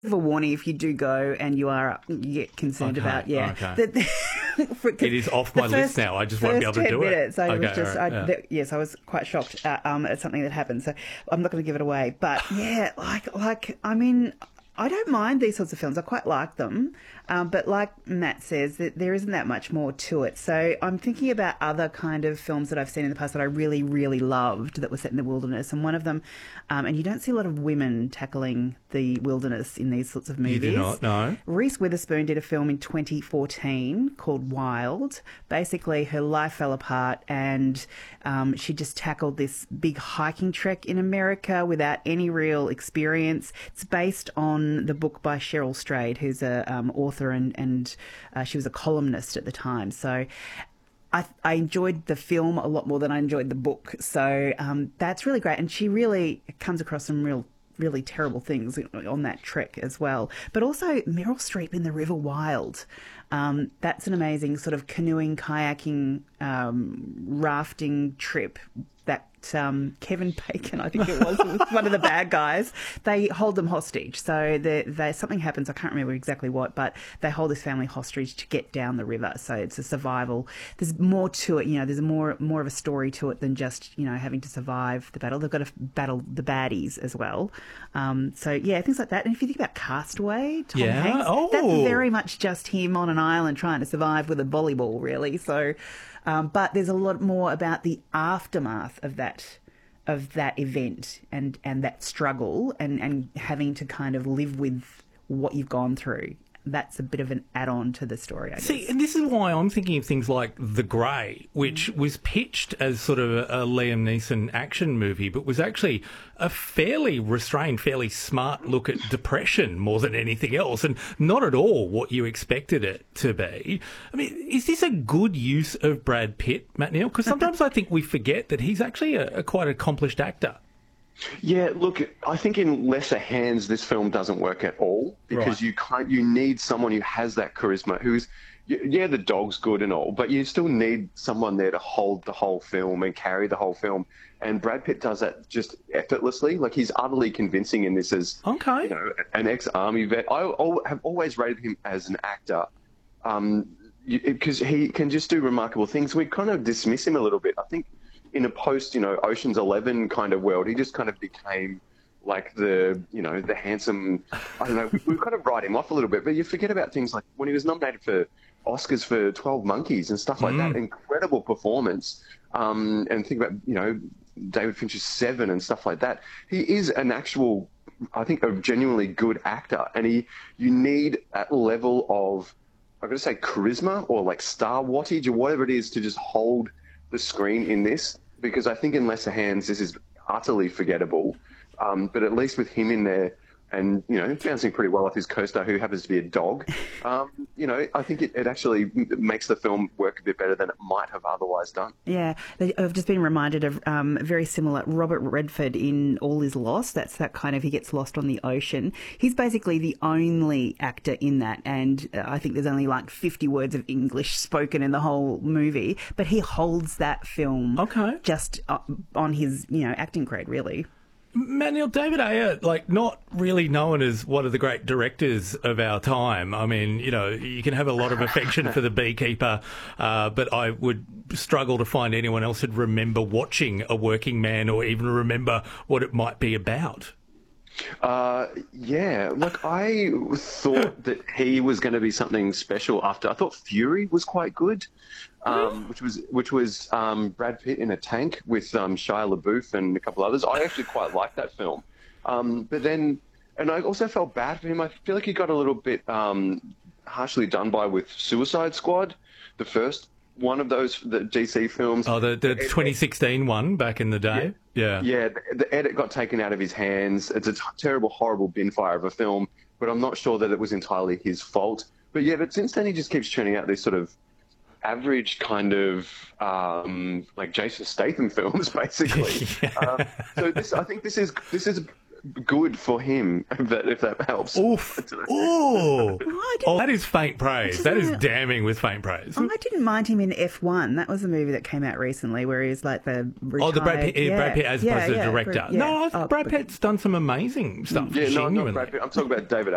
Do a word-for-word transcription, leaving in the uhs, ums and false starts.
A warning if you do go and you are you get concerned Okay, about yeah okay. that for, It is off my list now. I just won't be able to ten do it. minutes, I Okay, was just all right, I, yeah. th- yes I was quite shocked at, um, at something that happened, so I'm not going to give it away, but yeah like like I mean I don't mind these sorts of films. I quite like them. Um, but like Matt says, that there isn't that much more to it. So I'm thinking about other kind of films that I've seen in the past that I really, really loved that were set in the wilderness. And one of them, um, and you don't see a lot of women tackling the wilderness in these sorts of movies. You do not, no. Reese Witherspoon did a film in twenty fourteen called Wild. Basically, her life fell apart and um, she just tackled this big hiking trek in America without any real experience. It's based on the book by Cheryl Strayed, who's a um, author and, and uh, she was a columnist at the time. So I, I enjoyed the film a lot more than I enjoyed the book. So um, that's really great. And she really comes across some real really terrible things on that trek as well. But also Meryl Streep in The River Wild. Um, that's an amazing sort of canoeing, kayaking, um, rafting trip that um, Kevin Bacon, I think it was, was one of the bad guys. They hold them hostage. So they, they, something happens, I can't remember exactly what, but they hold this family hostage to get down the river. So it's a survival. There's more to it, you know, there's more more of a story to it than just, you know, having to survive the battle. They've got to battle the baddies as well. Um, so, yeah, things like that. And if you think about Castaway, Tom Yeah. Hanks, Oh. that's very much just him on an island trying to survive with a volleyball, really. So, um, but there's a lot more about the aftermath of that of that event and, and that struggle and, and having to kind of live with what you've gone through. That's a bit of an add-on to the story, I guess. See, and this is why I'm thinking of things like The Grey, which was pitched as sort of a, a Liam Neeson action movie, but was actually a fairly restrained, fairly smart look at depression more than anything else, and not at all what you expected it to be. I mean, is this a good use of Brad Pitt, Matt Neal? Because sometimes I think we forget that he's actually a, a quite accomplished actor. Yeah, look, I think in lesser hands, this film doesn't work at all because Right. you can't. You need someone who has that charisma. Who's, yeah, the dog's good and all, but you still need someone there to hold the whole film and carry the whole film. And Brad Pitt does that just effortlessly. Like, he's utterly convincing in this as, Okay. you know, an ex-army vet. I al- have always rated him as an actor. Um, because he can just do remarkable things. We kind of dismiss him a little bit. I think in a post, you know, Ocean's Eleven kind of world, he just kind of became like the, you know, the handsome, I don't know, we, we kind of write him off a little bit, but you forget about things like when he was nominated for Oscars for twelve Monkeys and stuff like that. Incredible performance. Um, and think about, you know, David Fincher's Seven and stuff like that. He is an actual, I think, a genuinely good actor. And he, you need that level of, I'm going to say charisma or like star wattage or whatever it is to just hold the screen in this, because I think in lesser hands this is utterly forgettable. Um, but at least with him in there and, you know, bouncing pretty well off his co-star who happens to be a dog, um, you know, I think it, it actually makes the film work a bit better than it might have otherwise done. Yeah, I've just been reminded of um, very similar Robert Redford in All Is Lost. That's that kind of, he gets lost on the ocean. He's basically the only actor in that, and uh, I think there's only like fifty words of English spoken in the whole movie, but he holds that film Okay. just uh, on his, you know, acting grade, really. Matt Neal, David Ayer, like, not really known as one of the great directors of our time. I mean, you know, you can have a lot of affection for The Beekeeper, uh, but I would struggle to find anyone else who'd remember watching A Working Man or even remember what it might be about. Uh, yeah, look, I thought that he was going to be something special after. I thought Fury was quite good, um, which was which was um, Brad Pitt in a tank with um, Shia LaBeouf and a couple others. I actually quite liked that film, um, but then, and I also felt bad for him. I feel like he got a little bit um, harshly done by with Suicide Squad, the first one of those the D C films. Oh, the, the twenty sixteen one back in the day? Yeah. Yeah, the, the edit got taken out of his hands. It's a t- terrible, horrible bin fire of a film, but I'm not sure that it was entirely his fault. But yeah, but since then he just keeps churning out these sort of average kind of um, like Jason Statham films, basically. Yeah. um, so this, I think this is this is good for him, if that, if that helps. Oof. Ooh. I didn't- Oh, that is faint praise. That is know. damning with faint praise. Oh, I didn't mind him in F one. That was a movie that came out recently where he's like the retired... Oh, the Brad Pitt, yeah. Brad Pitt as yeah, opposed to yeah, the director. yeah. No, I think Oh, Brad but- Pitt's done some amazing stuff. Yeah, no, genuinely. not Brad Pitt. I'm talking about David